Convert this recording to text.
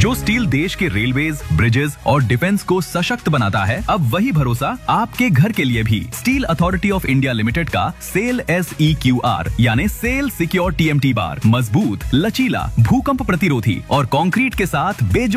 जो स्टील देश के रेलवेज, ब्रिजेस और डिफेंस को सशक्त बनाता है, अब वही भरोसा आपके घर के लिए भी। Steel authority of India limited का सेल SEQR यानी सेल सिक्योर TMT बार मजबूत, लचीला, भूकंप प्रतिरोधी और कंक्रीट के साथ